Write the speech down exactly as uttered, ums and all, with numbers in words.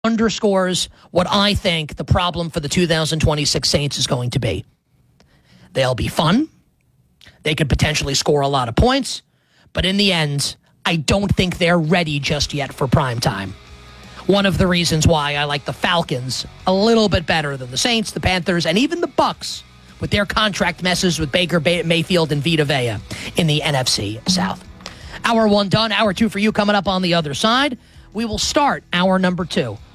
underscores what I think the problem for the two thousand twenty-six Saints is going to be. They'll be fun. They could potentially score a lot of points. But in the end, I don't think they're ready just yet for prime time. One of the reasons why I like the Falcons a little bit better than the Saints, the Panthers, and even the Bucks with their contract messes with Baker Mayfield and Vita Vea in the N F C South. Hour one done. Hour two for you coming up on the other side. We will start hour number two